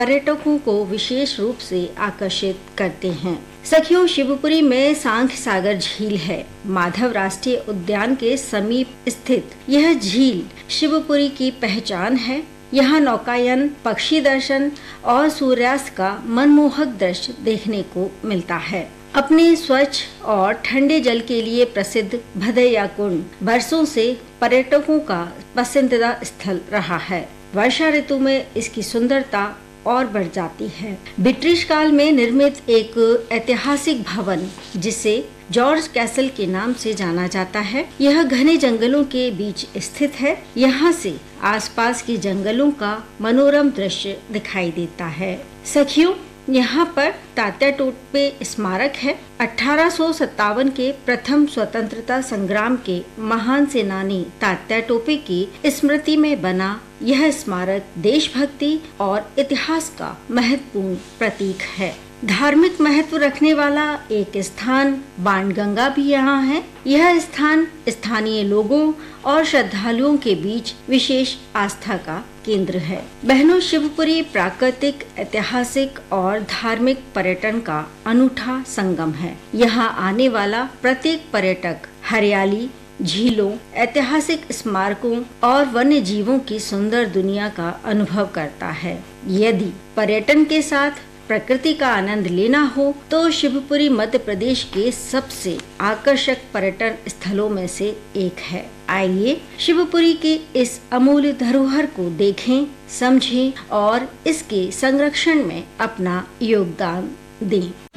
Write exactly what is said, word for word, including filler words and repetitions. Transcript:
पर्यटकों को विशेष रूप से आकर्षित करते हैं। सखियों, शिवपुरी में सांख सागर झील है। माधव राष्ट्रीय उद्यान के समीप स्थित यह झील शिवपुरी की पहचान है। यहाँ नौकायन, पक्षी दर्शन और सूर्यास्त का मनमोहक दृश्य देखने को मिलता है। अपने स्वच्छ और ठंडे जल के लिए प्रसिद्ध भदैया कुंड बरसों से पर्यटकों का पसंदीदा स्थल रहा है। वर्षा ऋतु में इसकी सुंदरता और बढ़ जाती है। ब्रिटिश काल में निर्मित एक ऐतिहासिक भवन जिसे जॉर्ज कैसल के नाम से जाना जाता है, यह घने जंगलों के बीच स्थित है। यहाँ से आसपास के जंगलों का मनोरम दृश्य दिखाई देता है। सखियों, यहाँ पर तात्या टोपे स्मारक है। अठारह सौ सत्तावन के प्रथम स्वतंत्रता संग्राम के महान सेनानी तात्या टोपे की स्मृति में बना यह स्मारक देशभक्ति और इतिहास का महत्वपूर्ण प्रतीक है। धार्मिक महत्व रखने वाला एक स्थान बाणगंगा भी यहाँ है। यह स्थान स्थानीय लोगों और श्रद्धालुओं के बीच विशेष आस्था का केंद्र है। बहनों, शिवपुरी प्राकृतिक, ऐतिहासिक और धार्मिक पर्यटन का अनूठा संगम है। यहाँ आने वाला प्रत्येक पर्यटक हरियाली, झीलों, ऐतिहासिक स्मारकों और वन्य जीवों की सुंदर दुनिया का अनुभव करता है। यदि पर्यटन के साथ प्रकृति का आनंद लेना हो तो शिवपुरी मध्य प्रदेश के सबसे आकर्षक पर्यटन स्थलों में से एक है। आइए शिवपुरी के इस अमूल्य धरोहर को देखें, समझें और इसके संरक्षण में अपना योगदान दें।